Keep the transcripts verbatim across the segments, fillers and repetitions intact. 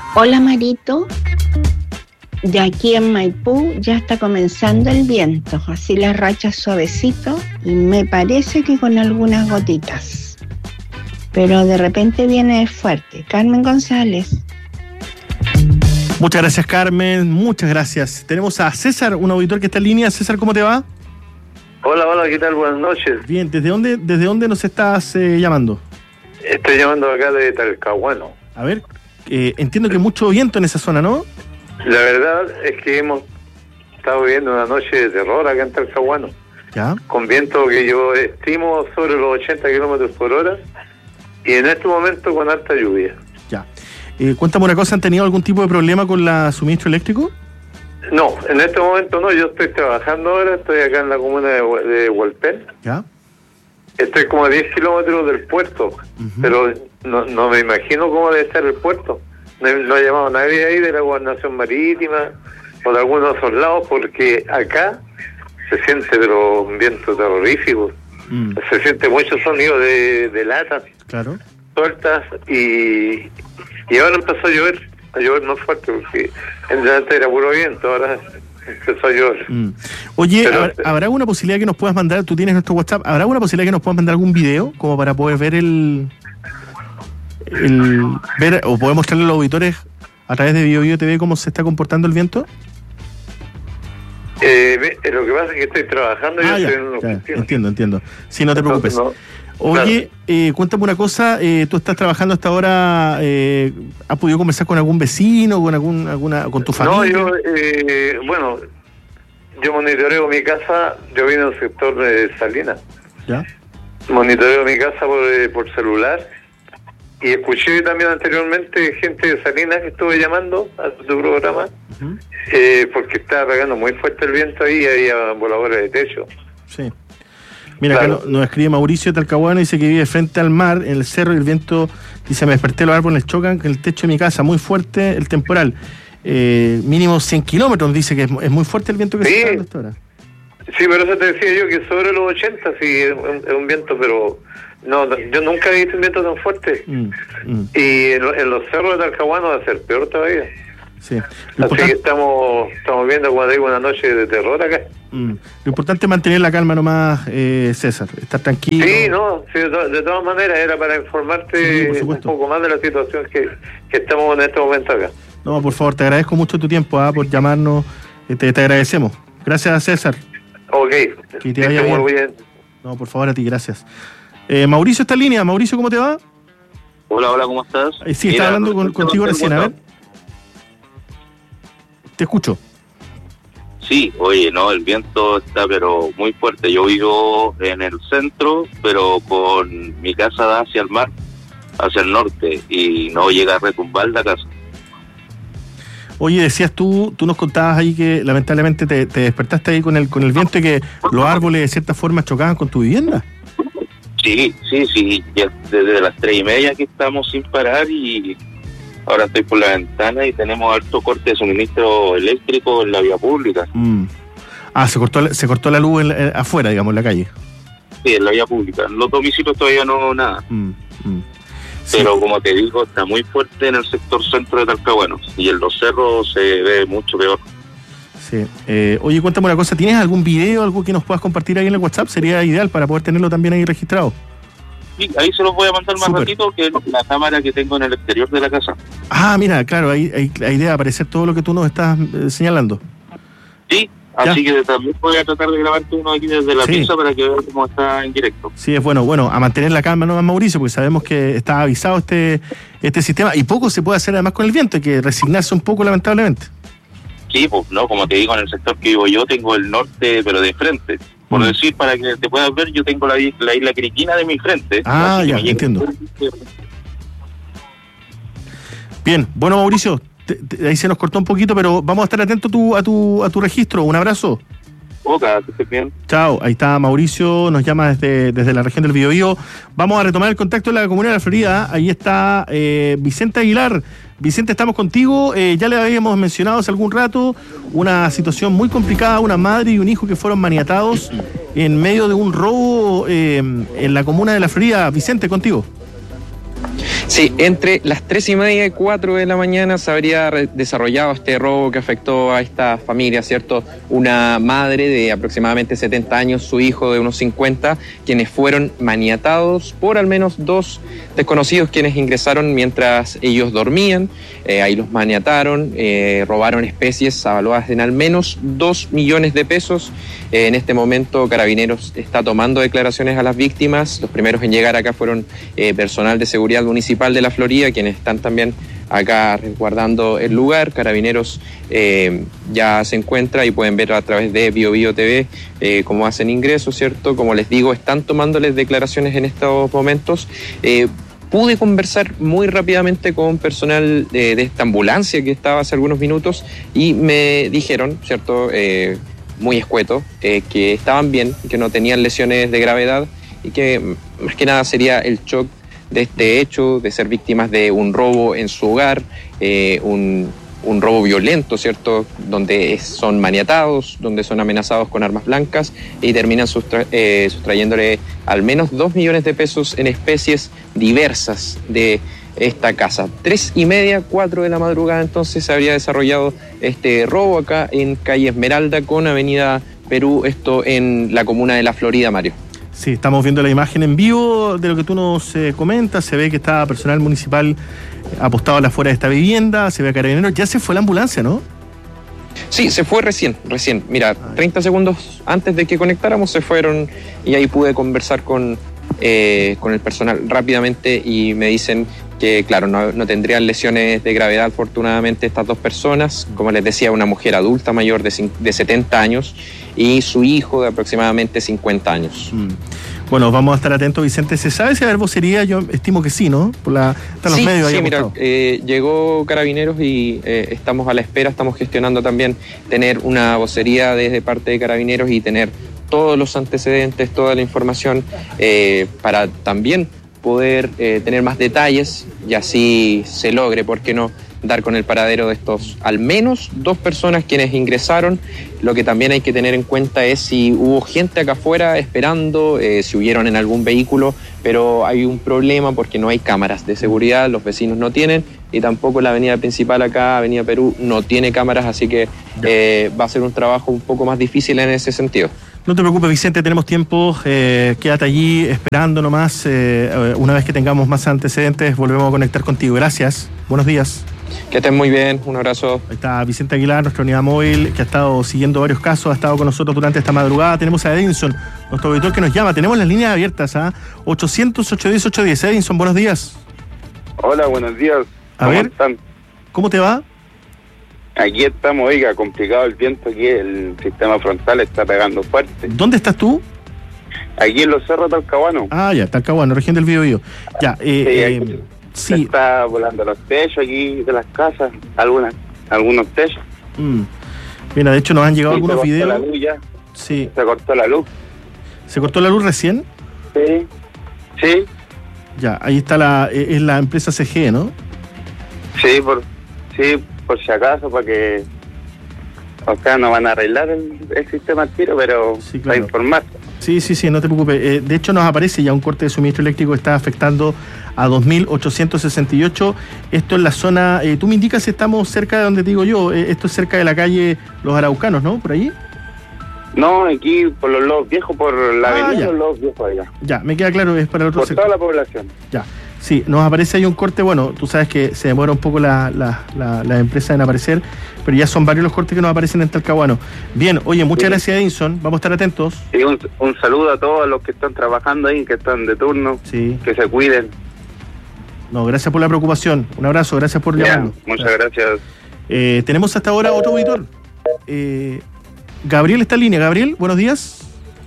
Hola Marito, de aquí en Maipú ya está comenzando el viento, así las rachas suavecito y me parece que con algunas gotitas, pero de repente viene fuerte. Carmen González. Muchas gracias, Carmen, muchas gracias. Tenemos a César, un auditor que está en línea. César, ¿cómo te va? Hola, hola, ¿qué tal? Buenas noches. Bien, ¿desde dónde, desde dónde nos estás eh, llamando? Estoy llamando acá de Talcahuano. A ver, eh, entiendo que mucho viento en esa zona, ¿no? La verdad es que hemos estado viviendo una noche de terror acá en Talcahuano. Ya. Con viento que yo estimo sobre los ochenta kilómetros por hora y en este momento con alta lluvia. Ya. Eh, cuéntame una cosa, ¿han tenido algún tipo de problema con la suministro eléctrico? No, en este momento no, yo estoy trabajando ahora, estoy acá en la comuna de, de Hualpén. Ya. Estoy como a diez kilómetros del puerto, uh-huh. pero no, no me imagino cómo debe estar el puerto. No, no ha llamado nadie ahí de la Gobernación Marítima o de algunos otros lados, porque acá se siente pero un viento terrorífico. Mm. Se siente mucho sonido de, de latas claro. sueltas y, y ahora empezó a llover, a llover más fuerte, porque en delante era puro viento, ahora empezó a llover. Mm. Oye, pero, ¿habrá, ¿habrá alguna posibilidad que nos puedas mandar, tú tienes nuestro WhatsApp, ¿habrá alguna posibilidad que nos puedas mandar algún video como para poder ver el... El, ver o poder mostrarle a los auditores a través de Bio Bio T V cómo se está comportando el viento? Eh, lo que pasa es que estoy trabajando y ah, yo ya, estoy en una ya, entiendo, entiendo. Sí, no te preocupes. No, Oye, claro. eh, cuéntame una cosa, eh, tú estás trabajando hasta ahora, eh, ¿has podido conversar con algún vecino, con algún, alguna, con tu familia? No, yo, eh, bueno, yo monitoreo mi casa, yo vine del sector de Salinas. ¿Ya? Monitoreo mi casa por, eh, por celular. Y escuché también anteriormente gente de Salinas que estuve llamando a tu programa, uh-huh. eh, porque estaba pegando muy fuerte el viento ahí y había voladores de techo. Sí. Mira, claro. Acá nos escribe Mauricio de Talcahuano, dice que vive frente al mar, en el cerro, y el viento, dice, me desperté, los árboles chocan con el techo de mi casa, muy fuerte el temporal. Eh, mínimo cien kilómetros, dice que es, es muy fuerte el viento que sí. se está dando hasta ahora. Sí, pero eso te decía yo, que sobre los ochenta, sí, es un, es un viento, pero... No, yo nunca he visto un viento tan fuerte. Mm, mm. Y en, en los cerros de Talcahuano va a ser peor todavía. Sí. Así importante... que estamos estamos viendo, como digo, una noche de terror acá. Mm. Lo importante es mantener la calma nomás, eh, César, estar tranquilo. Sí, no, sí, de, to- de todas maneras era para informarte sí, un poco más de la situación que, que estamos en este momento acá. No, por favor, te agradezco mucho tu tiempo, ¿ah? Por llamarnos, te, te agradecemos. Gracias, César. Ok, que te vaya bien. Muy bien. No, por favor, a ti, gracias. Eh, Mauricio está en línea. Mauricio, ¿cómo te va? Hola, hola, ¿cómo estás? Eh, sí, estaba hablando con, contigo recién, a ver. Te escucho. Sí, oye, no, el viento está pero muy fuerte. Yo vivo en el centro, pero con mi casa da hacia el mar, hacia el norte, y no llega a retumbar la casa. Oye, decías tú, tú nos contabas ahí que lamentablemente te, te despertaste ahí con el con el viento y que los árboles de cierta forma chocaban con tu vivienda. Sí, sí, sí, ya desde las tres y media que estamos sin parar y ahora estoy por la ventana y tenemos alto corte de suministro eléctrico en la vía pública. Mm. Ah, se cortó se cortó la luz en, en, afuera, digamos, en la calle. Sí, en la vía pública. En los domicilios todavía no nada. Mm, mm. Sí. Pero como te digo, está muy fuerte en el sector centro de Talcahuano y en los cerros se ve mucho peor. Sí. Eh, oye, cuéntame una cosa, ¿tienes algún video, algo que nos puedas compartir ahí en el WhatsApp? Sería ideal para poder tenerlo también ahí registrado. Sí, ahí se los voy a mandar más Super. ratito, que es la cámara que tengo en el exterior de la casa. Ah, mira, claro, ahí, ahí la idea de aparecer todo lo que tú nos estás eh, señalando. Sí, ya. Así que también voy a tratar de grabarte uno aquí desde la sí. pieza para que veas cómo está en directo. Sí, es bueno, bueno, a mantener la calma nomás, Mauricio, porque sabemos que está avisado este, este sistema y poco se puede hacer además con el viento, hay que resignarse un poco lamentablemente. Sí, pues no, como te digo, en el sector que vivo yo tengo el norte, pero de frente. Por mm. decir, para que te puedas ver, yo tengo la, la isla Quiriquina de mi frente. Ah, ya, entiendo. Bien, bueno, Mauricio, te, te, ahí se nos cortó un poquito, pero vamos a estar atentos tu, a, tu, a tu registro. Un abrazo. Oca, que estés bien. Chao, ahí está Mauricio, nos llama desde, desde la región del Biobío. Vamos a retomar el contacto en la comunidad de la Florida. Ahí está eh, Vicente Aguilar. Vicente, estamos contigo. Eh, ya le habíamos mencionado hace algún rato una situación muy complicada, una madre y un hijo que fueron maniatados en medio de un robo eh, en la comuna de la Florida. Vicente, contigo. Sí, entre las tres y media y cuatro de la mañana se habría desarrollado este robo que afectó a esta familia, ¿cierto? Una madre de aproximadamente setenta años, su hijo de unos cincuenta, quienes fueron maniatados por al menos dos desconocidos quienes ingresaron mientras ellos dormían. Eh, ahí los maniataron, eh, robaron especies avaluadas en al menos dos millones de pesos. Eh, en este momento Carabineros está tomando declaraciones a las víctimas. Los primeros en llegar acá fueron eh, personal de seguridad municipal de la Florida, quienes están también acá resguardando el lugar. Carabineros eh, ya se encuentra y pueden ver a través de Bio Bio T V eh, cómo hacen ingresos, ¿cierto? Como les digo, están tomándoles declaraciones en estos momentos. Eh, Pude conversar muy rápidamente con personal de, de esta ambulancia que estaba hace algunos minutos y me dijeron, ¿cierto?, eh, muy escueto, eh, que estaban bien, que no tenían lesiones de gravedad y que más que nada sería el shock de este hecho, de ser víctimas de un robo en su hogar, eh, un, un robo violento, ¿cierto?, donde son maniatados, donde son amenazados con armas blancas y terminan sustra eh, sustrayéndole al menos dos millones de pesos en especies diversas de esta casa. Tres y media, cuatro de la madrugada entonces se habría desarrollado este robo acá en calle Esmeralda con avenida Perú, esto en la comuna de La Florida, Mario. Sí, estamos viendo la imagen en vivo de lo que tú nos eh, comentas. Se ve que está personal municipal apostado a la afuera de esta vivienda, se ve a Carabineros. Ya se fue la ambulancia, ¿no? Sí, se fue recién, recién. Mira, treinta segundos antes de que conectáramos se fueron y ahí pude conversar con, eh, con el personal rápidamente y me dicen que, claro, no, no tendrían lesiones de gravedad, afortunadamente, estas dos personas. Como les decía, una mujer adulta mayor de, de setenta años y su hijo de aproximadamente cincuenta años. Mm. Bueno, vamos a estar atentos, Vicente. ¿Se sabe si va a haber vocería? Yo estimo que sí, ¿no? Por la, están los sí, medios ahí sí, mira, eh, llegó Carabineros y eh, estamos a la espera, estamos gestionando también tener una vocería desde parte de Carabineros y tener todos los antecedentes, toda la información eh, para también poder eh, tener más detalles y así se logre, ¿por qué no?, dar con el paradero de estos al menos dos personas quienes ingresaron. Lo que también hay que tener en cuenta es si hubo gente acá afuera esperando, eh, si huyeron en algún vehículo, pero hay un problema porque no hay cámaras de seguridad, los vecinos no tienen y tampoco la avenida principal acá, Avenida Perú, no tiene cámaras, así que eh, va a ser un trabajo un poco más difícil en ese sentido. No te preocupes, Vicente, tenemos tiempo, eh, quédate allí esperando nomás. Eh, una vez que tengamos más antecedentes, volvemos a conectar contigo. Gracias, buenos días. Que estén muy bien, un abrazo. Ahí está Vicente Aguilar, nuestra unidad móvil, que ha estado siguiendo varios casos, ha estado con nosotros durante esta madrugada. Tenemos a Edinson, nuestro auditor que nos llama. Tenemos las líneas abiertas a ochocientos, ochocientos diez, ochocientos diez. Edinson, buenos días. Hola, buenos días. A ¿Cómo ver, están? ¿Cómo te va? Aquí estamos, oiga, complicado el viento aquí, el sistema frontal está pegando fuerte. ¿Dónde estás tú? Aquí en los cerros de Talcahuano. Ah, ya, Talcahuano, región del Biobío. Ya, eh, sí, eh, sí. Está volando los techos aquí de las casas, algunas, algunos techos. Mm. Mira, de hecho nos han llegado Sí, algunos se cortó videos. la luz ya. Sí. Se cortó la luz. ¿Se cortó la luz recién? Sí. Sí. Ya, ahí está la, eh, es la empresa C G, ¿no? Sí, por, sí, por si acaso, para que, o sea, no van a arreglar el, el sistema al tiro, pero Sí, claro. para informar. Sí, sí, sí, no te preocupes. Eh, de hecho, nos aparece ya un corte de suministro eléctrico que está afectando a dos mil ochocientos sesenta y ocho. Esto en la zona, eh, tú me indicas si estamos cerca de donde te digo yo, eh, esto es cerca de la calle Los Araucanos, ¿no? ¿Por ahí? No, aquí por los lobos viejos, por la Ah, avenida ya. Los Lobos Viejos allá. Ya, me queda claro, es para el otro Por sector. toda la población. Ya, sí, nos aparece ahí un corte, bueno, tú sabes que se demora un poco la, la, la, la empresa en aparecer, pero ya son varios los cortes que nos aparecen en Talcahuano. Bien, oye, muchas Sí. gracias, Edinson, vamos a estar atentos. Y un, un saludo a todos los que están trabajando ahí, que están de turno, Sí, que se cuiden. no, gracias por la preocupación, un abrazo, gracias por Ya, llamarnos. muchas gracias. Eh, tenemos hasta ahora otro auditor. Eh, Gabriel está en línea. Gabriel, buenos días.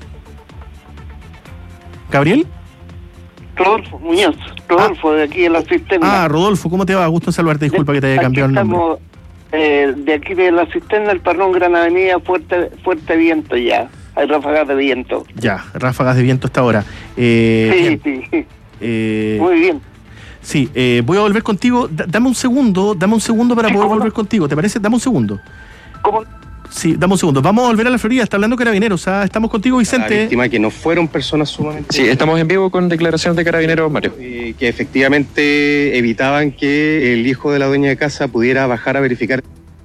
¿Gabriel? Rodolfo Muñoz, Rodolfo de aquí de la cisterna. Ah, Rodolfo, ¿cómo te va? Gusto en saludarte, disculpa que te haya Aquí cambiado el nombre. estamos, eh, de aquí de la cisterna, el Parrón Gran Avenida, fuerte fuerte viento ya, hay ráfagas de viento. Ya, ráfagas de viento hasta ahora. Eh, sí, bien. sí, Eh, muy bien. sí, eh, voy a volver contigo. D- dame un segundo, dame un segundo para Sí, poder ¿cómo no? volver contigo. ¿Te parece? Dame un segundo. ¿Cómo? Sí, dame un segundo. Vamos a volver a la Florida. Está hablando Carabineros. ¿Ah? Estamos contigo, Vicente. La víctima que no fueron personas sumamente... Sí, estamos en vivo con declaraciones de Carabineros, Mario. Eh, que efectivamente evitaban que el hijo de la dueña de casa pudiera bajar a verificar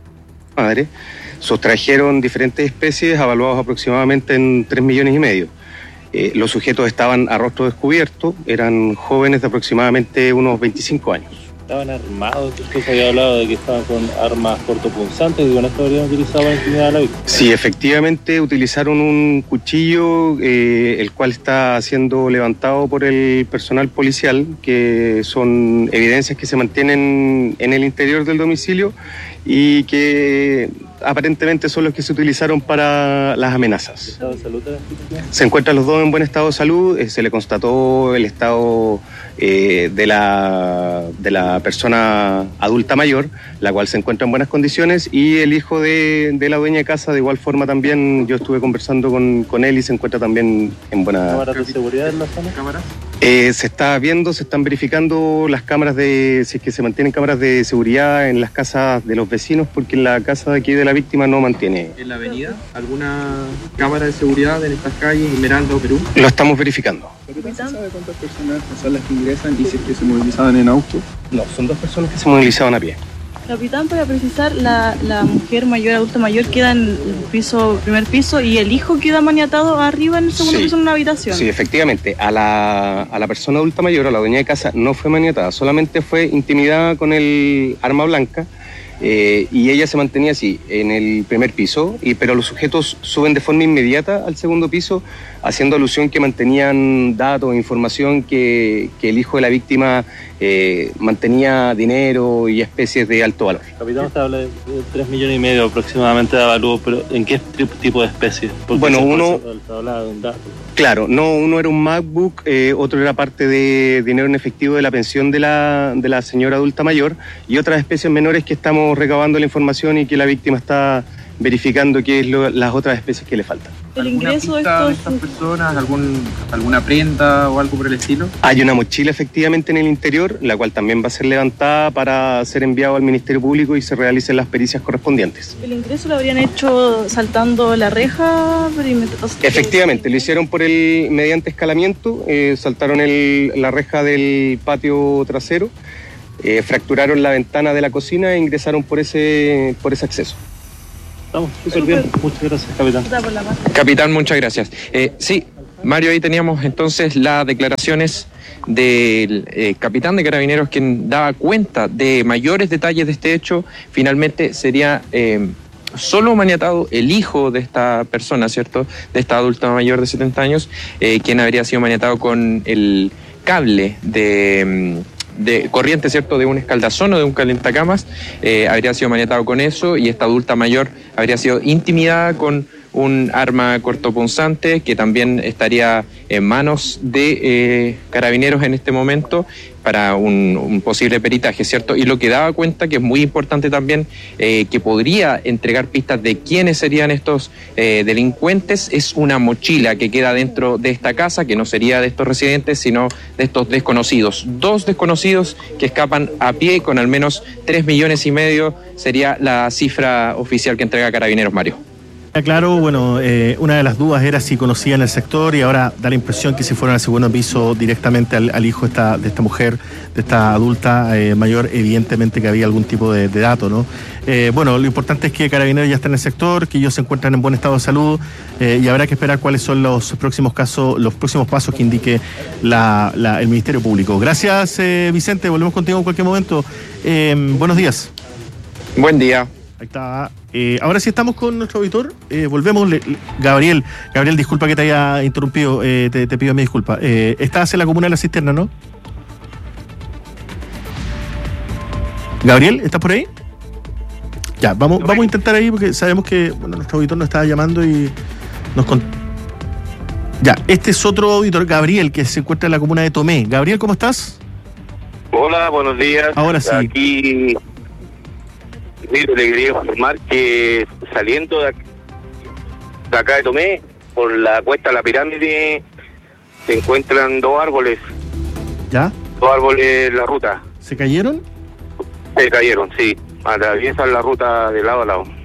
a la madre. Sustrajeron diferentes especies avaluados aproximadamente en tres millones y medio. Eh, los sujetos estaban a rostro descubierto, eran jóvenes de aproximadamente unos veinticinco años. ¿Estaban armados? Usted se había hablado de que estaban con armas cortopunzantes y con esto habrían utilizado para intimidar a la víctima. Sí, efectivamente utilizaron un cuchillo, eh, el cual está siendo levantado por el personal policial, que son evidencias que se mantienen en el interior del domicilio y que aparentemente son los que se utilizaron para las amenazas. ¿Estado de salud de las víctimas? Se encuentran los dos en buen estado de salud, eh, se le constató el estado eh, de, la, de la persona adulta mayor, la cual se encuentra en buenas condiciones, y el hijo de, de la dueña de casa, de igual forma también, yo estuve conversando con, con él y se encuentra también en buena... ¿Cámaras de seguridad en la zona? ¿Cámaras? Eh, se está viendo, se están verificando las cámaras de, si es que se mantienen cámaras de seguridad en las casas de los vecinos, porque en la casa de aquí de la víctima no mantiene. ¿En la avenida alguna cámara de seguridad en estas calles, Esmeralda o Perú? Lo estamos verificando. ¿Sabe cuántas personas son las que ingresan y si es que se movilizaban en auto? No, son dos personas que se movilizaban a pie. Capitán, para precisar, la, la mujer mayor, adulta mayor, queda en el piso, primer piso, y el hijo queda maniatado arriba en el segundo Sí. piso en una habitación. Sí, efectivamente. A la, a la persona adulta mayor, a la dueña de casa, no fue maniatada, solamente fue intimidada con el arma blanca. Eh, y ella se mantenía así en el primer piso, y, pero los sujetos suben de forma inmediata al segundo piso, haciendo alusión que mantenían datos, información que, que el hijo de la víctima eh, mantenía dinero y especies de alto valor. Capitán, usted habla de tres millones y medio aproximadamente de avalúo, pero ¿en qué tipo de especies? Porque Bueno, se- uno- se hablaba de un dato. Claro, no, uno era un MacBook, eh, otro era parte de dinero en efectivo de la pensión de la, de la señora adulta mayor, y otras especies menores que estamos recabando la información y que la víctima está verificando qué es lo, las otras especies que le faltan. El ¿Alguna ingreso de pista de estos... estas personas? ¿Algún, ¿Alguna prenda o algo por el estilo? Hay una mochila efectivamente en el interior, la cual también va a ser levantada para ser enviado al Ministerio Público y se realicen las pericias correspondientes. El ingreso lo habrían hecho saltando la reja perimetral. Efectivamente, lo hicieron por el mediante escalamiento, eh, saltaron el, la reja del patio trasero, eh, fracturaron la ventana de la cocina e ingresaron por ese, por ese acceso. Estamos súper bien. Muchas gracias, capitán. Por la mano. Capitán, muchas gracias. Eh, sí, Mario, ahí teníamos entonces las declaraciones del eh, capitán de Carabineros, quien daba cuenta de mayores detalles de este hecho. Finalmente sería eh, solo maniatado el hijo de esta persona, ¿cierto? De esta adulta mayor de setenta años, eh, quien habría sido maniatado con el cable de... de corriente, ¿cierto?, de un escaldazón o de un calentacamas, eh, habría sido maniatado con eso, y esta adulta mayor habría sido intimidada con un arma cortopunzante que también estaría en manos de eh, Carabineros en este momento para un, un posible peritaje, ¿cierto? Y lo que daba cuenta, que es muy importante también, eh, que podría entregar pistas de quiénes serían estos eh, delincuentes, es una mochila que queda dentro de esta casa, que no sería de estos residentes, sino de estos desconocidos. Dos desconocidos que escapan a pie con al menos tres millones y medio, sería la cifra oficial que entrega Carabineros, Mario. Claro, bueno, eh, una de las dudas era si conocían el sector, y ahora da la impresión que si fueron al segundo piso directamente al, al hijo de esta, de esta mujer, de esta adulta eh, mayor, evidentemente que había algún tipo de, de dato, ¿no? Eh, bueno, lo importante es que Carabineros ya está en el sector, que ellos se encuentran en buen estado de salud, eh, y habrá que esperar cuáles son los próximos casos, los próximos pasos que indique la, la, el Ministerio Público. Gracias, eh, Vicente, volvemos contigo en cualquier momento. Eh, buenos días. Buen día. Ahí está. Eh, ahora sí estamos con nuestro auditor. Eh, volvemos. Le, le, Gabriel, Gabriel, disculpa que te haya interrumpido. Eh, te, te pido mi disculpa. Eh, estás en la comuna de La Cisterna, ¿no? Gabriel, ¿estás por ahí? Ya, vamos, vamos a intentar ahí porque sabemos que bueno, nuestro auditor nos estaba llamando y nos contó. Ya, este es otro auditor, Gabriel, que se encuentra en la comuna de Tomé. Gabriel, ¿cómo estás? Hola, buenos días. Ahora sí. Aquí, mire, le quería informar que saliendo de, de acá de Tomé, por la cuesta de la pirámide, se encuentran dos árboles. ¿Ya? Dos árboles en la ruta. ¿Se cayeron? Se cayeron, sí. Atraviesan la ruta de lado a lado.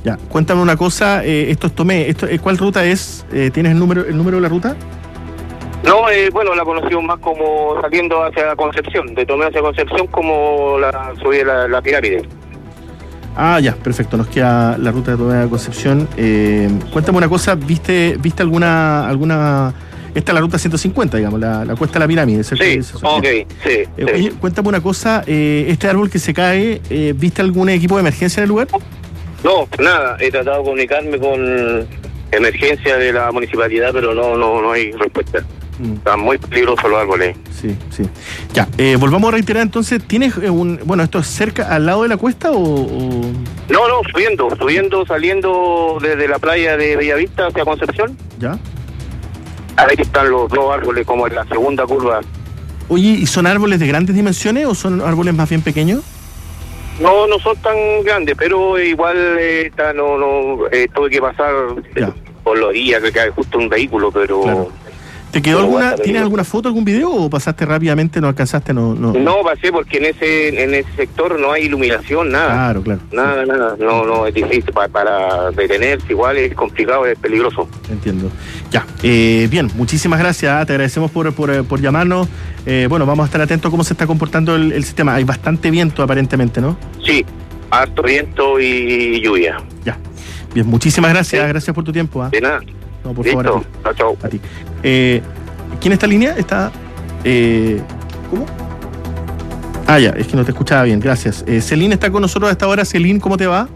Ya, cuéntame una cosa, eh, esto es Tomé, esto, eh, ¿cuál ruta es? Eh, ¿Tienes el número el número de la ruta? No, eh, bueno, la conocimos más como saliendo hacia Concepción, de Tomé hacia Concepción, como la subida la, la pirámide. Ah, ya, perfecto, nos queda la ruta de Tomé a Concepción. Eh, cuéntame una cosa, ¿viste viste alguna alguna esta es la ruta ciento cincuenta, digamos, la, la cuesta de la pirámide, ¿cierto? Sí, Eso, ok, sí, eh, sí. Oye, cuéntame una cosa, eh, este árbol que se cae, eh, ¿viste algún equipo de emergencia en el lugar? No, nada, he tratado de comunicarme con emergencia de la municipalidad, pero no no no hay respuesta. Mm. Están muy peligrosos los árboles. Sí, sí. Ya, eh, volvamos a reiterar entonces, ¿tienes un... Bueno, ¿esto es cerca, al lado de la cuesta o...? o... No, no, subiendo, subiendo, saliendo desde la playa de Bellavista hacia Concepción. Ya. Ahí están los dos árboles como en la segunda curva. Oye, ¿y son árboles de grandes dimensiones o son árboles más bien pequeños? No, no son tan grandes, pero igual eh, está, no, no, eh, tuve que pasar eh, por la orilla, que cae justo un vehículo, pero... Claro. ¿Te quedó alguna, tienes alguna foto, algún video o pasaste rápidamente, no alcanzaste? No, no, no pasé porque en ese en ese sector no hay iluminación, nada. Claro, claro. Nada, sí. nada, no, no, es difícil para, para detenerse, igual es complicado, es peligroso. Entiendo. Ya, eh, bien, muchísimas gracias, te agradecemos por, por, por llamarnos. Eh, bueno, vamos a estar atentos a cómo se está comportando el, el sistema. Hay bastante viento aparentemente, ¿no? Sí, harto viento y lluvia. Ya, bien, muchísimas gracias, sí. Gracias por tu tiempo. ¿eh? De nada. No, por Listo. favor. Chao, chao. A ti. Eh, ¿Quién está en línea? Está. Eh, ¿Cómo? Ah, ya, es que no te escuchaba bien, gracias. Eh, Celín está con nosotros a esta hora. Celín, ¿cómo te va?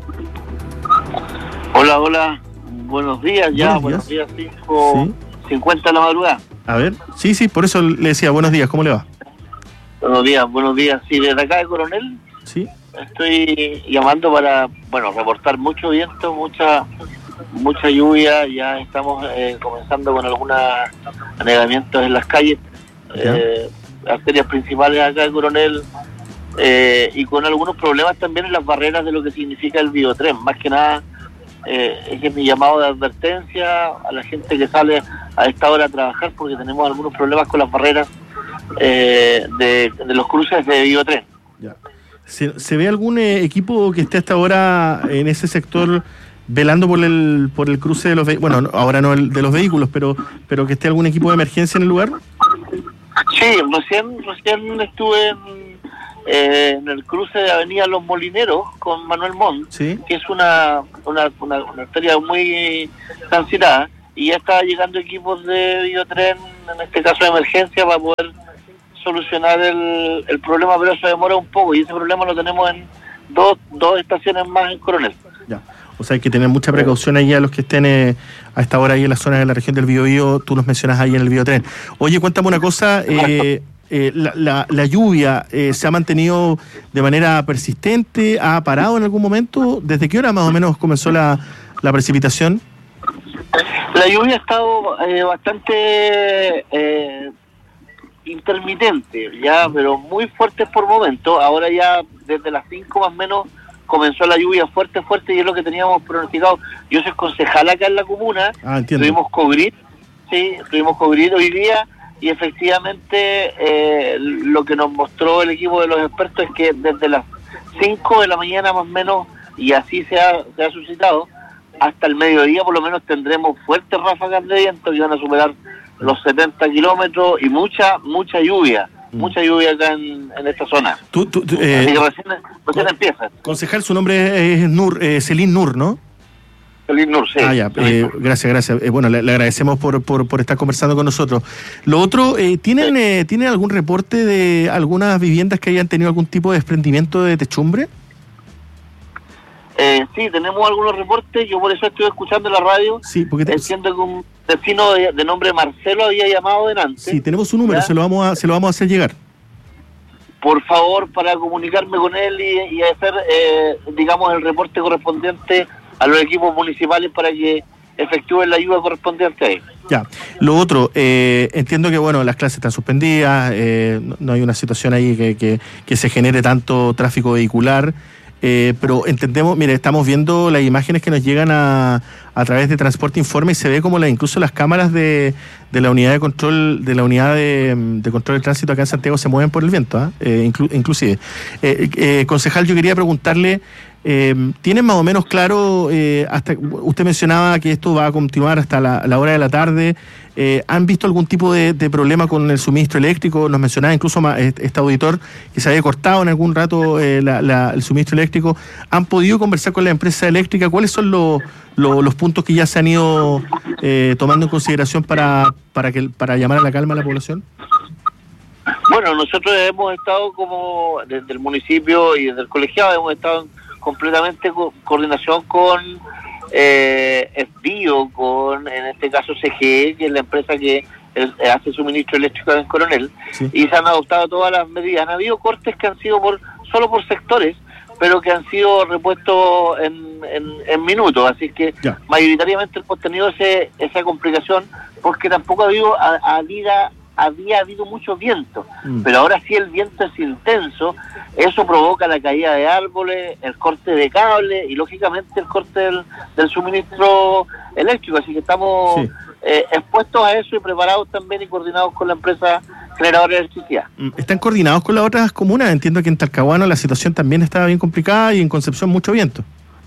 Hola, hola. Buenos días, ya, buenos días, cinco cincuenta de la madrugada. A ver, sí, sí, por eso le decía buenos días, ¿cómo le va? Buenos días, buenos días. Sí, desde acá de Coronel. Sí. Estoy llamando para, bueno, reportar mucho viento, mucha mucha lluvia. Ya estamos eh, comenzando con algunos anegamientos en las calles, eh, arterias principales acá de Coronel, eh, y con algunos problemas también en las barreras de lo que significa el biotren. Más que nada, eh, ese es mi llamado de advertencia a la gente que sale a esta hora a trabajar, porque tenemos algunos problemas con las barreras eh, de, de los cruces de biotren. Ya. ¿Se, ¿Se ve algún eh, equipo que esté hasta ahora en ese sector velando por el por el cruce de los vehículos? Bueno, ahora no el de los vehículos, pero pero que esté algún equipo de emergencia en el lugar. Sí, recién recién estuve en, eh, en el cruce de Avenida Los Molineros con Manuel Montt, ¿sí? Que es una una, una, una arteria muy transitada, y ya está llegando equipos de biotren, en este caso de emergencia, para poder solucionar el, el problema, pero eso demora un poco, y ese problema lo tenemos en dos, dos estaciones más en Coronel. Ya. O sea, hay que tener mucha precaución ahí a los que estén eh, a esta hora ahí en la zona de la región del Biobío. Tú nos mencionas ahí en el biotren. Oye, cuéntame una cosa, eh, eh, la, la, la lluvia eh, ¿se ha mantenido de manera persistente? ¿Ha parado en algún momento? ¿Desde qué hora más o menos comenzó la, la precipitación? La lluvia ha estado eh, bastante eh, intermitente, ya, pero muy fuerte por momentos. Ahora ya desde las cinco más o menos comenzó la lluvia fuerte, fuerte, y es lo que teníamos pronosticado. Yo soy concejal acá en la comuna. Ah, entiendo. Tuvimos COVID, sí, tuvimos COVID hoy día, y efectivamente eh, lo que nos mostró el equipo de los expertos es que desde las cinco de la mañana más o menos, y así se ha, se ha suscitado, hasta el mediodía por lo menos tendremos fuertes ráfagas de viento que van a superar los setenta kilómetros, y mucha, mucha lluvia. Mucha lluvia acá en, en esta zona. Tú, tú, tú, eh, Así que recién, recién empieza. Concejal, su nombre es Nur, eh, Celín Nur, ¿no? Celín Nur, sí. Ah, ya, eh, gracias, gracias. Eh, bueno, le, le agradecemos por, por, por estar conversando con nosotros. Lo otro, eh, ¿tienen, eh, ¿tienen algún reporte de algunas viviendas que hayan tenido algún tipo de desprendimiento de techumbre? Eh, sí, tenemos algunos reportes. Yo por eso estoy escuchando la radio. Sí, porque te... Entiendo que un vecino de, de nombre Marcelo había llamado delante. Sí, tenemos su número, se lo vamos a se lo vamos a hacer llegar. Por favor, para comunicarme con él y, y hacer, eh, digamos, el reporte correspondiente a los equipos municipales para que efectúen la ayuda correspondiente ahí. Ya, lo otro, eh, entiendo que, bueno, las clases están suspendidas, eh, no, no hay una situación ahí que, que, que se genere tanto tráfico vehicular. Eh, pero entendemos, mire, estamos viendo las imágenes que nos llegan a, a través de Transporte Informe, y se ve como la, incluso las cámaras de, de la unidad de control de la unidad de, de control del tránsito acá en Santiago se mueven por el viento, ¿eh? Eh, inclu, inclusive. Eh, eh, concejal, yo quería preguntarle Eh, ¿Tienen más o menos claro, eh, hasta usted mencionaba que esto va a continuar hasta la, la hora de la tarde? Eh, ¿Han visto algún tipo de, de problema con el suministro eléctrico? Nos mencionaba incluso este auditor que se había cortado en algún rato eh, la, la, el suministro eléctrico. ¿Han podido conversar con la empresa eléctrica? ¿Cuáles son los, los, los puntos que ya se han ido eh, tomando en consideración para, para, que, para llamar a la calma a la población? Bueno, nosotros hemos estado como desde el municipio y desde el colegiado hemos estado en completamente co- coordinación con eh, F B I O, con en este caso C G E, que es la empresa que el, hace suministro eléctrico en Coronel, sí. Y se han adoptado todas las medidas. Han habido cortes que han sido por solo por sectores, pero que han sido repuestos en, en, en minutos, así que ya. Mayoritariamente hemos tenido ese, esa complicación porque tampoco ha habido a, a vida había habido mucho viento, mm. pero ahora sí el viento es intenso, eso provoca la caída de árboles, el corte de cable y lógicamente el corte del, del suministro eléctrico, así que estamos sí. eh, expuestos a eso y preparados también y coordinados con la empresa generadora de electricidad. ¿Están coordinados con las otras comunas? Entiendo que en Talcahuano la situación también estaba bien complicada y en Concepción mucho viento.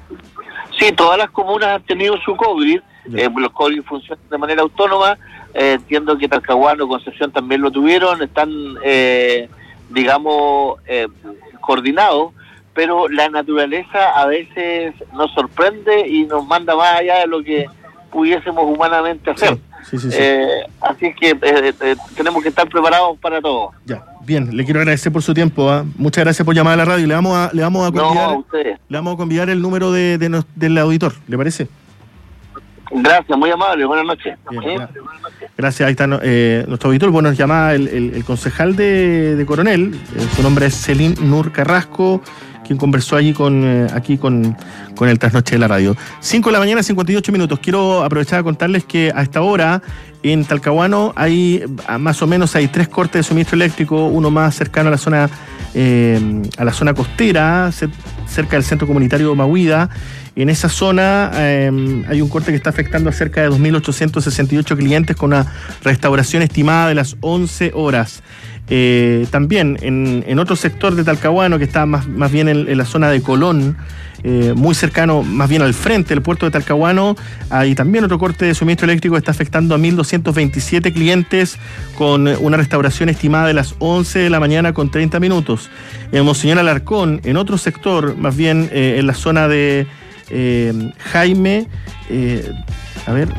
Sí, todas las comunas han tenido su COVID, eh, los COVID funcionan de manera autónoma. Eh, entiendo que Talcahuano y Concepción también lo tuvieron, están, eh, digamos, eh, coordinados, pero la naturaleza a veces nos sorprende y nos manda más allá de lo que pudiésemos humanamente hacer. Sí, sí, sí, sí. Eh, así que eh, eh, tenemos que estar preparados para todo. Ya, bien, le quiero agradecer por su tiempo. ¿eh? Muchas gracias por llamar a la radio. Le vamos a, le vamos a convidar, no, a le vamos a convidar el número de, de nos, del auditor, ¿le parece? Gracias, muy amable, buenas noches. Bien, ¿sí? Gracias. gracias, ahí está eh, nuestro auditor. Bueno, nos llama el, el, el concejal de, de Coronel, eh, su nombre es Celín Nur Carrasco, quien conversó allí con eh, aquí con, con el Trasnoche de la Radio. cinco de la mañana, cincuenta y ocho minutos. Quiero aprovechar a contarles que a esta hora en Talcahuano hay más o menos hay tres cortes de suministro eléctrico, uno más cercano a la zona eh, a la zona costera, cerca del centro comunitario Mahuida. En esa zona eh, hay un corte que está afectando a cerca de dos mil ochocientos sesenta y ocho clientes con una restauración estimada de las once horas. Eh, también en, en otro sector de Talcahuano que está más, más bien en, en la zona de Colón, eh, muy cercano, más bien al frente del puerto de Talcahuano, hay también otro corte de suministro eléctrico que está afectando a mil doscientos veintisiete clientes con una restauración estimada de las once de la mañana con treinta minutos. En Monseñor Alarcón, en otro sector, más bien eh, en la zona de eh, Jaime, eh, a ver,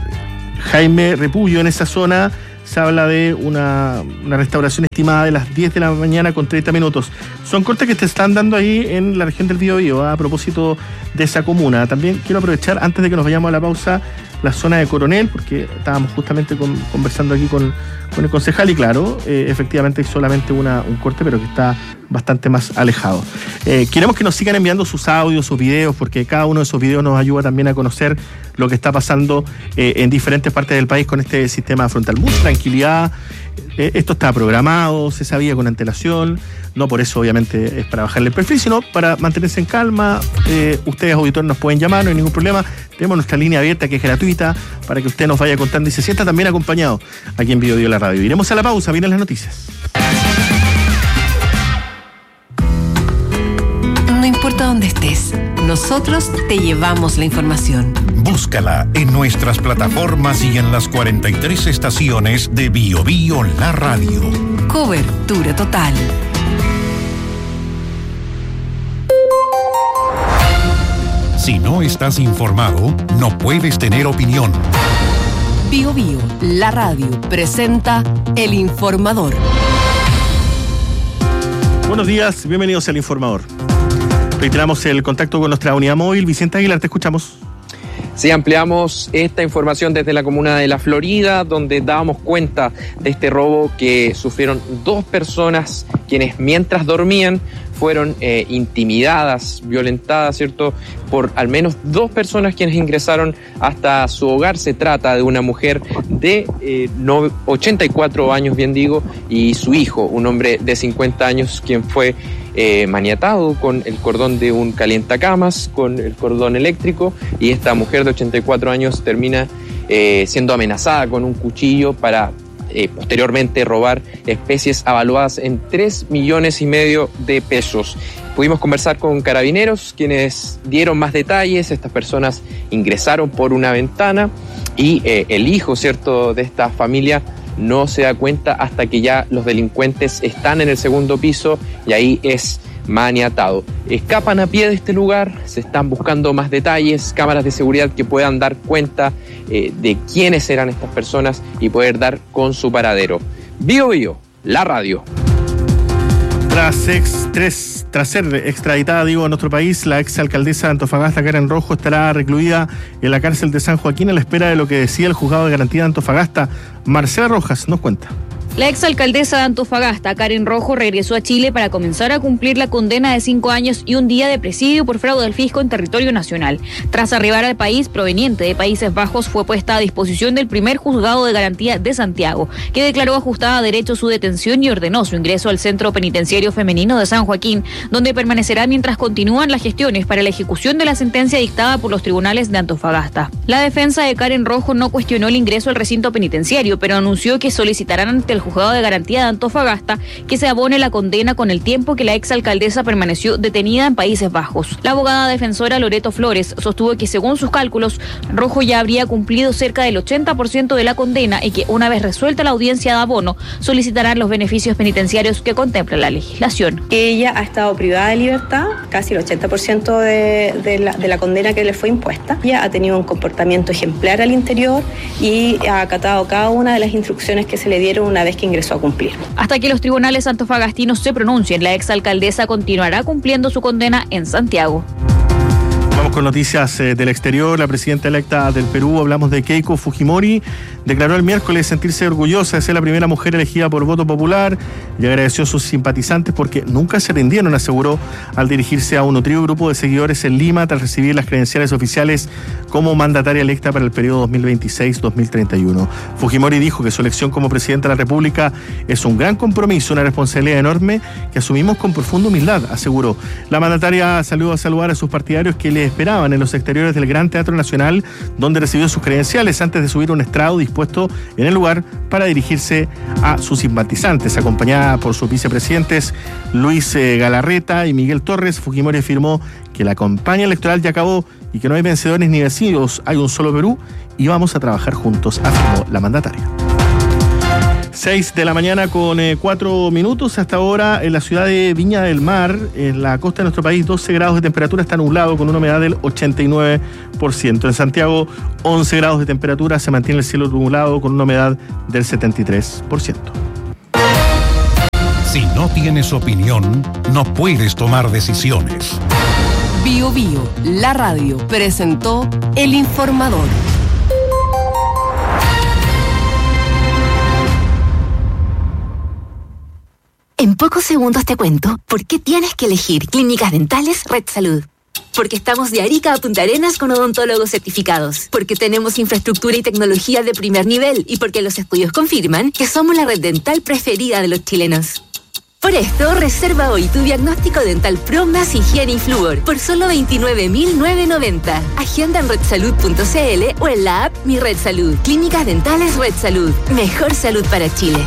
Jaime Repullo, en esa zona se habla de una, una restauración estimada de las diez de la mañana con treinta minutos. Son cortes que te están dando ahí en la región del Biobío, ¿eh? A propósito de esa comuna. También quiero aprovechar, antes de que nos vayamos a la pausa, la zona de Coronel, porque estábamos justamente con, conversando aquí con, con el concejal y claro, eh, efectivamente hay solamente una, un corte, pero que está bastante más alejado. Eh, queremos que nos sigan enviando sus audios, sus videos, porque cada uno de esos videos nos ayuda también a conocer lo que está pasando eh, en diferentes partes del país con este sistema frontal. Mucha tranquilidad, eh, esto está programado, se sabía con antelación, no por eso obviamente es para bajarle el perfil, sino para mantenerse en calma. Eh, ustedes auditores nos pueden llamar, no hay ningún problema, tenemos nuestra línea abierta que es gratuita para que usted nos vaya contando y se sienta también acompañado aquí en Biobío La Radio. Iremos a la pausa, vienen las noticias. No importa dónde estés, nosotros te llevamos la información. Búscala en nuestras plataformas y en las cuarenta y tres estaciones de Biobío La Radio. Cobertura total. Si no estás informado, no puedes tener opinión. Biobío La Radio presenta El Informador. Buenos días, bienvenidos al Informador. Reiteramos el contacto con nuestra unidad móvil. Vicente Aguilar, te escuchamos. Sí, ampliamos esta información desde la comuna de La Florida, donde dábamos cuenta de este robo que sufrieron dos personas quienes mientras dormían fueron eh, intimidadas, violentadas, ¿cierto?, por al menos dos personas quienes ingresaron hasta su hogar. Se trata de una mujer de eh, no, ochenta y cuatro años, bien digo, y su hijo, un hombre de cincuenta años, quien fue eh, maniatado con el cordón de un calientacamas, con el cordón eléctrico, y esta mujer de ochenta y cuatro años termina eh, siendo amenazada con un cuchillo para Eh, posteriormente robar especies avaluadas en tres millones y medio de pesos. pudimos conversar con carabineros, quienes dieron más detalles. Estas personas ingresaron por una ventana y eh, el hijo, ¿cierto?, de esta familia no se da cuenta hasta que ya los delincuentes están en el segundo piso y ahí es maniatado. Escapan a pie de este lugar, se están buscando más detalles, cámaras de seguridad que puedan dar cuenta eh, de quiénes eran estas personas y poder dar con su paradero. Bio Bio, la radio. Tras, ex, tres, tras ser extraditada, digo, a nuestro país, la exalcaldesa de Antofagasta, Karen Rojo, estará recluida en la cárcel de San Joaquín a la espera de lo que decía el juzgado de garantía de Antofagasta. Marcela Rojas nos cuenta. La exalcaldesa de Antofagasta, Karen Rojo, regresó a Chile para comenzar a cumplir la condena de cinco años y un día de presidio por fraude al fisco en territorio nacional. Tras arribar al país proveniente de Países Bajos, fue puesta a disposición del primer juzgado de garantía de Santiago, que declaró ajustada a derecho su detención y ordenó su ingreso al Centro Penitenciario Femenino de San Joaquín, donde permanecerá mientras continúan las gestiones para la ejecución de la sentencia dictada por los tribunales de Antofagasta. La defensa de Karen Rojo no cuestionó el ingreso al recinto penitenciario, pero anunció que solicitarán ante el juzgado de garantía de Antofagasta que se abone la condena con el tiempo que la exalcaldesa permaneció detenida en Países Bajos. La abogada defensora Loreto Flores sostuvo que según sus cálculos, Rojo ya habría cumplido cerca del ochenta por ciento de la condena y que una vez resuelta la audiencia de abono, solicitarán los beneficios penitenciarios que contempla la legislación. Ella ha estado privada de libertad, casi el ochenta por ciento de, de, la, de la condena que le fue impuesta. Ella ha tenido un comportamiento ejemplar al interior y ha acatado cada una de las instrucciones que se le dieron una vez que ingresó a cumplir. Hasta que los tribunales antofagastinos se pronuncien, la exalcaldesa continuará cumpliendo su condena en Santiago. Vamos con noticias eh, del exterior. La presidenta electa del Perú, hablamos de Keiko Fujimori, declaró el miércoles sentirse orgullosa de ser la primera mujer elegida por voto popular y agradeció a sus simpatizantes porque nunca se rindieron, aseguró, al dirigirse a un nutrido grupo de seguidores en Lima tras recibir las credenciales oficiales como mandataria electa para el periodo dos mil veintiséis a dos mil treinta y uno. Fujimori dijo que su elección como presidenta de la República es un gran compromiso, una responsabilidad enorme que asumimos con profunda humildad, aseguró. La mandataria salió a saludar a sus partidarios que le esperaban en los exteriores del Gran Teatro Nacional, donde recibió sus credenciales antes de subir a un estrado dispuesto en el lugar para dirigirse a sus simpatizantes. Acompañada por sus vicepresidentes Luis Galarreta y Miguel Torres, Fujimori afirmó que la campaña electoral ya acabó y que no hay vencedores ni vencidos, hay un solo Perú y vamos a trabajar juntos, afirmó la mandataria. seis de la mañana con eh, cuatro minutos. Hasta ahora en la ciudad de Viña del Mar, en la costa de nuestro país, doce grados de temperatura, está nublado con una humedad del ochenta y nueve por ciento. En Santiago, once grados de temperatura, se mantiene el cielo nublado con una humedad del setenta y tres por ciento. Si no tienes opinión, no puedes tomar decisiones. Bio Bio, la radio, presentó El Informador. En pocos segundos te cuento por qué tienes que elegir Clínicas Dentales Red Salud. Porque estamos de Arica a Punta Arenas con odontólogos certificados. Porque tenemos infraestructura y tecnología de primer nivel. Y porque los estudios confirman que somos la red dental preferida de los chilenos. Por esto, reserva hoy tu diagnóstico dental Pro más higiene y flúor por solo veintinueve mil novecientos noventa. Agenda en red salud punto c l o en la app Mi Red Salud. Clínicas Dentales Red Salud. Mejor salud para Chile.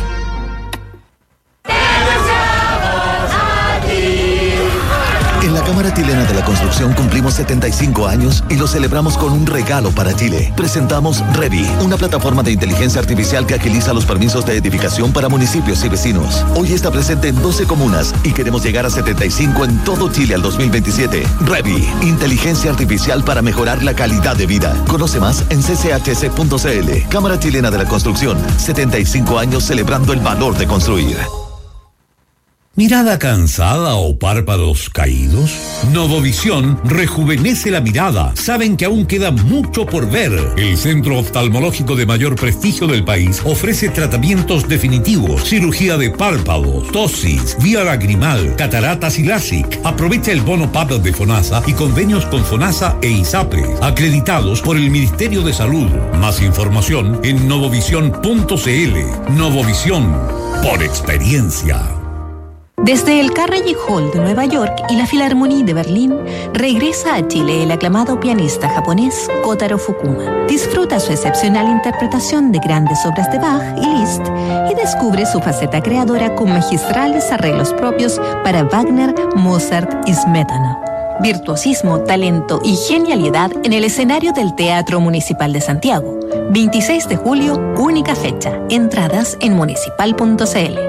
En la Cámara Chilena de la Construcción cumplimos setenta y cinco años y lo celebramos con un regalo para Chile. Presentamos Revi, una plataforma de inteligencia artificial que agiliza los permisos de edificación para municipios y vecinos. Hoy está presente en doce comunas y queremos llegar a setenta y cinco en todo Chile al dos mil veintisiete. Revi, inteligencia artificial para mejorar la calidad de vida. Conoce más en c c h c punto c l. Cámara Chilena de la Construcción, setenta y cinco años celebrando el valor de construir. ¿Mirada cansada o párpados caídos? Novovisión rejuvenece la mirada. Saben que aún queda mucho por ver. El centro oftalmológico de mayor prestigio del país ofrece tratamientos definitivos, cirugía de párpados, tosis, vía lagrimal, cataratas y LASIK. Aprovecha el bono P A P de FONASA y convenios con FONASA e ISAPRE, acreditados por el Ministerio de Salud. Más información en novovisión punto c l. Novovisión, por experiencia. Desde el Carnegie Hall de Nueva York y la Philharmonie de Berlín, regresa a Chile el aclamado pianista japonés Kotaro Fukuma. Disfruta su excepcional interpretación de grandes obras de Bach y Liszt y descubre su faceta creadora con magistrales arreglos propios para Wagner, Mozart y Smetana. Virtuosismo, talento y genialidad en el escenario del Teatro Municipal de Santiago. veintiséis de julio, única fecha. Entradas en municipal punto c l.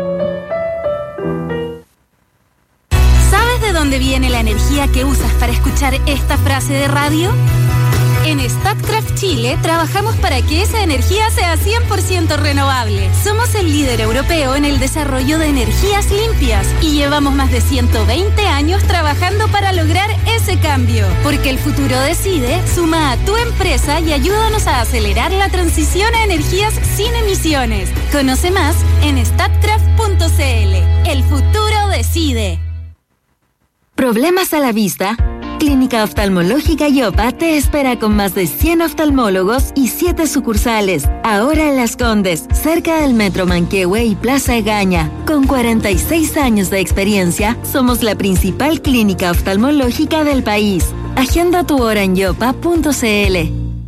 ¿De dónde viene la energía que usas para escuchar esta frase de radio? En Statkraft Chile trabajamos para que esa energía sea cien por ciento renovable. Somos el líder europeo en el desarrollo de energías limpias y llevamos más de ciento veinte años trabajando para lograr ese cambio. Porque el futuro decide, suma a tu empresa y ayúdanos a acelerar la transición a energías sin emisiones. Conoce más en statkraft punto c l. El futuro decide. ¿Problemas a la vista? Clínica Oftalmológica Yopa te espera con más de cien oftalmólogos y siete sucursales. Ahora en Las Condes, cerca del Metro Manquehue y Plaza Egaña. Con cuarenta y seis años de experiencia, somos la principal clínica oftalmológica del país. Agenda tu hora en yopa punto c l.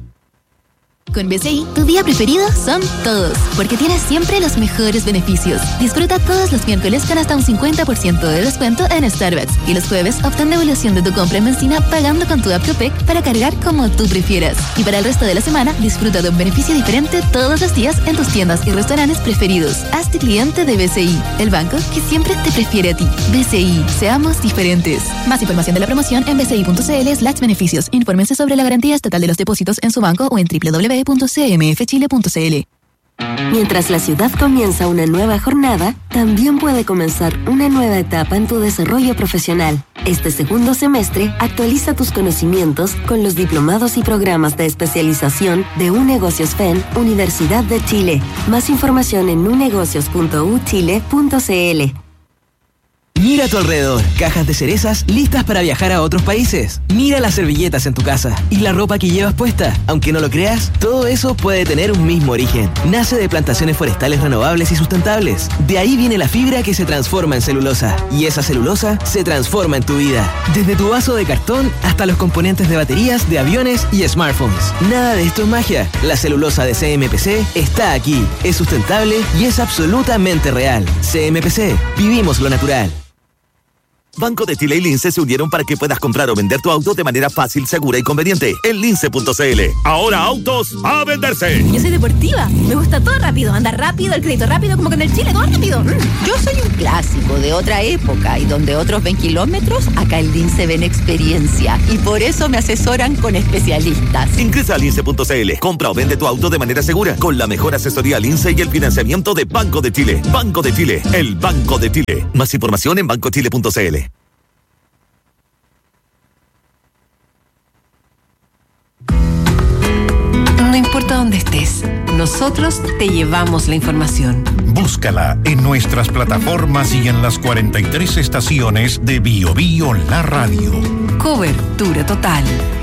Con B C I, tu día preferido son todos, porque tienes siempre los mejores beneficios. Disfruta todos los miércoles con hasta un cincuenta por ciento de descuento en Starbucks y los jueves obtén devolución de tu compra en benzina pagando con tu app Copec para cargar como tú prefieras. Y para el resto de la semana, disfruta de un beneficio diferente todos los días en tus tiendas y restaurantes preferidos. Hazte cliente de B C I, el banco que siempre te prefiere a ti. B C I, seamos diferentes. Más información de la promoción en b c i punto c l slash beneficios. Infórmense sobre la garantía estatal de los depósitos en su banco o en w w w punto c m f chile punto c l. Mientras la ciudad comienza una nueva jornada, también puede comenzar una nueva etapa en tu desarrollo profesional. Este segundo semestre, actualiza tus conocimientos con los diplomados y programas de especialización de UNegocios F E N, Universidad de Chile. Más información en unegocios punto u chile punto c l. Mira a tu alrededor, cajas de cerezas listas para viajar a otros países. Mira las servilletas en tu casa y la ropa que llevas puesta. Aunque no lo creas, todo eso puede tener un mismo origen. Nace de plantaciones forestales renovables y sustentables. De ahí viene la fibra que se transforma en celulosa. Y esa celulosa se transforma en tu vida. Desde tu vaso de cartón hasta los componentes de baterías, de aviones y smartphones. Nada de esto es magia. La celulosa de C M P C está aquí. Es sustentable y es absolutamente real. C M P C. Vivimos lo natural. Banco de Chile y Lince se unieron para que puedas comprar o vender tu auto de manera fácil, segura y conveniente en lince punto c l. Ahora autos a venderse. Yo soy deportiva, me gusta todo rápido, andar rápido, el crédito rápido, como que en el Chile todo rápido. Yo soy un clásico de otra época y donde otros ven kilómetros, acá en Lince ven experiencia y por eso me asesoran con especialistas. Ingresa a lince punto c l, compra o vende tu auto de manera segura con la mejor asesoría Lince y el financiamiento de Banco de Chile. Banco de Chile, el Banco de Chile. Más información en banco chile punto c l. No importa dónde estés, nosotros te llevamos la información. Búscala en nuestras plataformas y en las cuarenta y tres estaciones de Bio Bio La Radio. Cobertura total.